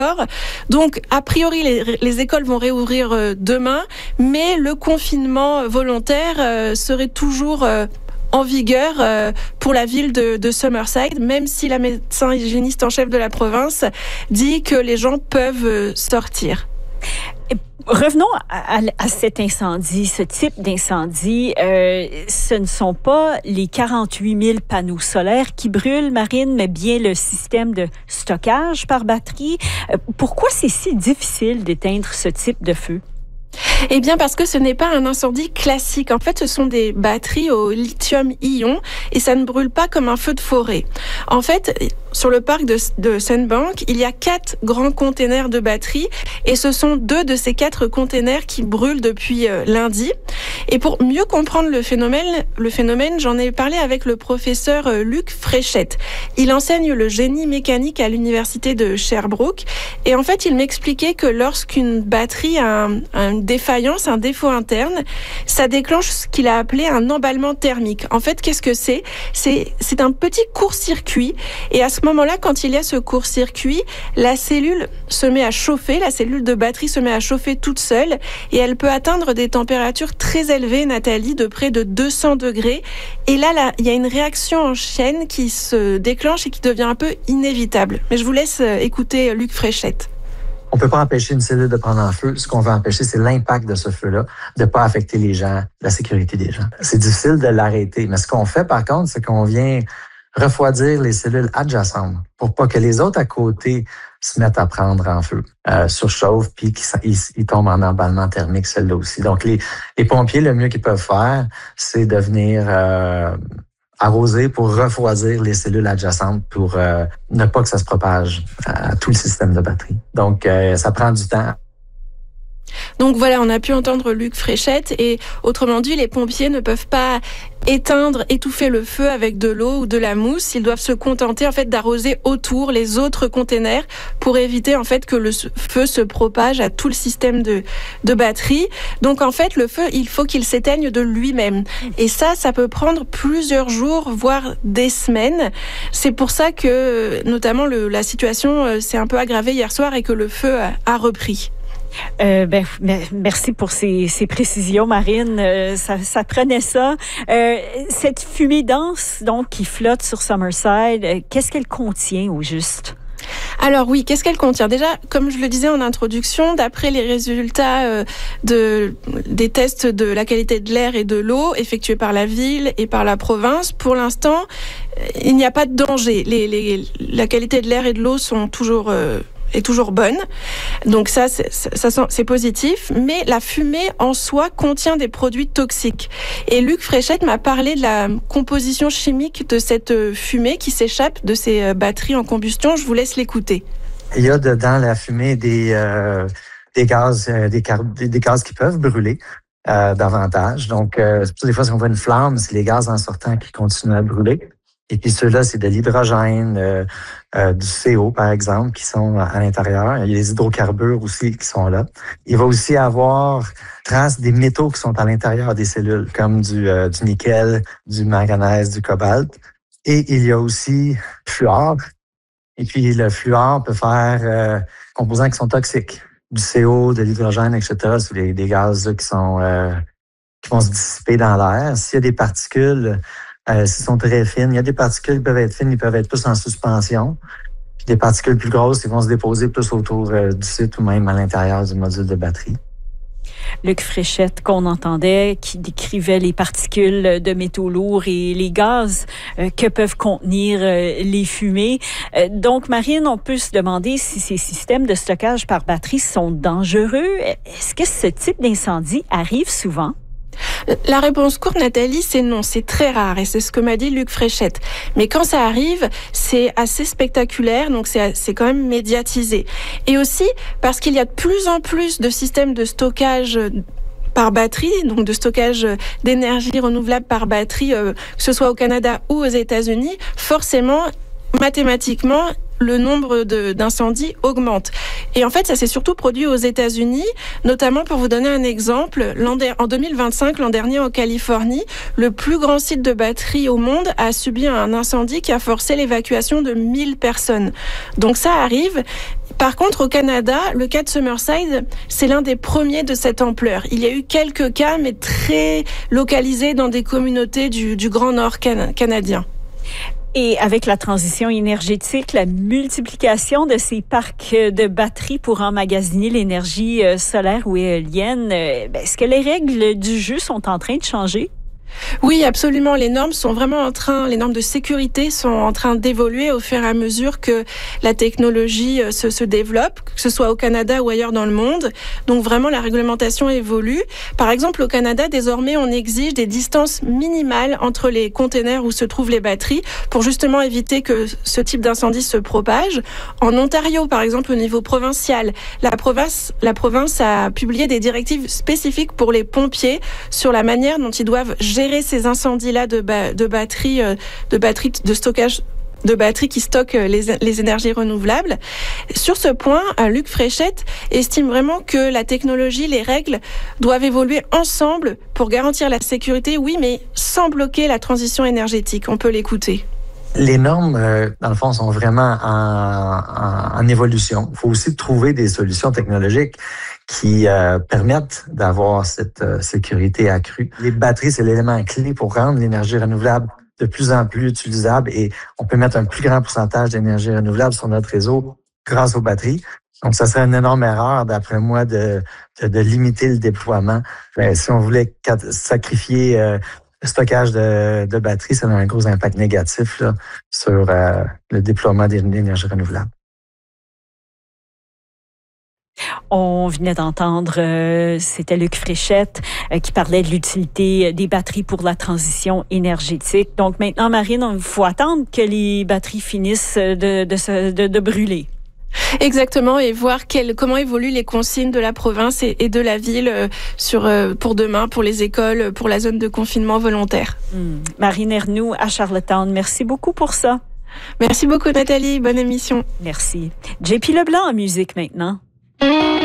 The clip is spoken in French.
Donc, a priori, les écoles vont réouvrir demain, mais le confinement volontaire serait toujours en vigueur pour la ville de Summerside, même si la médecin hygiéniste en chef de la province dit que les gens peuvent sortir. Revenons à cet incendie, ce type d'incendie. Ce ne sont pas les 48 000 panneaux solaires qui brûlent, Marine, mais bien le système de stockage par batterie. Pourquoi c'est si difficile d'éteindre ce type de feu? Eh bien, parce que ce n'est pas un incendie classique. En fait, ce sont des batteries au lithium-ion et ça ne brûle pas comme un feu de forêt. En fait, sur le parc de Sunbank, il y a 4 grands containers de batteries et ce sont 2 de ces 4 containers qui brûlent depuis lundi. Et pour mieux comprendre le phénomène, j'en ai parlé avec le professeur Luc Fréchette. Il enseigne le génie mécanique à l'université de Sherbrooke et en fait, il m'expliquait que lorsqu'une batterie a une défaillance, un défaut interne, ça déclenche ce qu'il a appelé un emballement thermique. En fait, qu'est-ce que c'est? C'est un petit court-circuit et à ce moment-là, quand il y a ce court-circuit, la cellule se met à chauffer, la cellule de batterie se met à chauffer toute seule et elle peut atteindre des températures très élevées, Nathalie, de près de 200 degrés. Et là, il y a une réaction en chaîne qui se déclenche et qui devient un peu inévitable. Mais je vous laisse écouter Luc Fréchette. On peut pas empêcher une cellule de prendre en feu. Ce qu'on veut empêcher, c'est l'impact de ce feu-là, de pas affecter les gens, la sécurité des gens. C'est difficile de l'arrêter. Mais ce qu'on fait, par contre, c'est qu'on vient refroidir les cellules adjacentes pour pas que les autres à côté se mettent à prendre en feu, surchauffent, puis qu'ils tombent en emballement thermique, celle-là aussi. Donc, les pompiers, le mieux qu'ils peuvent faire, c'est de venir arroser pour refroidir les cellules adjacentes pour ne pas que ça se propage à tout le système de batterie. Donc, ça prend du temps. Donc voilà, on a pu entendre Luc Fréchette et autrement dit, les pompiers ne peuvent pas étouffer le feu avec de l'eau ou de la mousse. Ils doivent se contenter en fait d'arroser autour les autres containers pour éviter en fait que le feu se propage à tout le système de batterie. Donc en fait, le feu, il faut qu'il s'éteigne de lui-même. Et ça peut prendre plusieurs jours, voire des semaines. C'est pour ça que notamment la situation s'est un peu aggravée hier soir et que le feu a repris. Merci pour ces précisions, Marine. Ça prenait ça. Cette fumée dense, donc, qui flotte sur Summerside, qu'est-ce qu'elle contient au juste? Alors oui, qu'est-ce qu'elle contient? Déjà, comme je le disais en introduction, d'après les résultats des tests de la qualité de l'air et de l'eau effectués par la ville et par la province, pour l'instant, il n'y a pas de danger. La qualité de l'air et de l'eau est toujours bonne. Donc ça, c'est positif. Mais la fumée en soi contient des produits toxiques. Et Luc Fréchette m'a parlé de la composition chimique de cette fumée qui s'échappe de ces batteries en combustion. Je vous laisse l'écouter. Il y a dedans la fumée des gaz qui peuvent brûler davantage. Donc, des fois, si on voit une flamme, c'est les gaz en sortant qui continuent à brûler. Et puis ceux-là, c'est de l'hydrogène, du CO, par exemple, qui sont à l'intérieur. Il y a des hydrocarbures aussi qui sont là. Il va aussi avoir traces des métaux qui sont à l'intérieur des cellules, comme du nickel, du manganèse, du cobalt. Et il y a aussi le fluor. Et puis le fluor peut faire composants qui sont toxiques. Du CO, de l'hydrogène, etc. C'est des gaz qui vont se dissiper dans l'air. S'il y a des particules s'ils sont très fines. Il y a des particules qui peuvent être fines, ils peuvent être plus en suspension. Puis des particules plus grosses, ils vont se déposer plus autour du site ou même à l'intérieur du module de batterie. Luc Fréchette, qu'on entendait, qui décrivait les particules de métaux lourds et les gaz que peuvent contenir les fumées. Donc, Marine, on peut se demander si ces systèmes de stockage par batterie sont dangereux. Est-ce que ce type d'incendie arrive souvent? La réponse courte, Nathalie, c'est non, c'est très rare et c'est ce que m'a dit Luc Fréchette. Mais quand ça arrive, c'est assez spectaculaire, donc c'est quand même médiatisé. Et aussi parce qu'il y a de plus en plus de systèmes de stockage par batterie, donc de stockage d'énergie renouvelable par batterie, que ce soit au Canada ou aux États-Unis, forcément, mathématiquement, le nombre d'incendies augmente. Et en fait, ça s'est surtout produit aux États-Unis, notamment pour vous donner un exemple, en 2025, l'an dernier en Californie, le plus grand site de batterie au monde a subi un incendie qui a forcé l'évacuation de 1000 personnes. Donc ça arrive. Par contre, au Canada, le cas de Summerside, c'est l'un des premiers de cette ampleur. Il y a eu quelques cas, mais très localisés dans des communautés du Grand Nord canadien. Et avec la transition énergétique, la multiplication de ces parcs de batteries pour emmagasiner l'énergie solaire ou éolienne, est-ce que les règles du jeu sont en train de changer? Oui, absolument. Les normes les normes de sécurité sont en train d'évoluer au fur et à mesure que la technologie se développe, que ce soit au Canada ou ailleurs dans le monde. Donc vraiment, la réglementation évolue. Par exemple, au Canada, désormais, on exige des distances minimales entre les containers où se trouvent les batteries pour justement éviter que ce type d'incendie se propage. En Ontario, par exemple, au niveau provincial, la province a publié des directives spécifiques pour les pompiers sur la manière dont ils doivent gérer ces incendies-là de batteries de stockage de batteries qui stockent les énergies renouvelables. Sur ce point, Luc Fréchette estime vraiment que la technologie, les règles doivent évoluer ensemble pour garantir la sécurité, oui, mais sans bloquer la transition énergétique. On peut l'écouter. Les normes, dans le fond, sont vraiment en évolution. Il faut aussi trouver des solutions technologiques qui permettent d'avoir cette sécurité accrue. Les batteries, c'est l'élément clé pour rendre l'énergie renouvelable de plus en plus utilisable et on peut mettre un plus grand pourcentage d'énergie renouvelable sur notre réseau grâce aux batteries. Donc, ça serait une énorme erreur, d'après moi, de limiter le déploiement. Si on voulait sacrifier le stockage de batteries, ça a un gros impact négatif là, sur le déploiement d'énergie renouvelable. On venait d'entendre, c'était Luc Fréchette qui parlait de l'utilité des batteries pour la transition énergétique. Donc maintenant, Marine, il faut attendre que les batteries finissent de brûler. Exactement, et voir comment évoluent les consignes de la province et de la ville pour demain, pour les écoles, pour la zone de confinement volontaire. Marine Ernoult à Charlottetown, merci beaucoup pour ça. Merci beaucoup Nathalie, bonne émission. Merci. JP Leblanc en musique maintenant.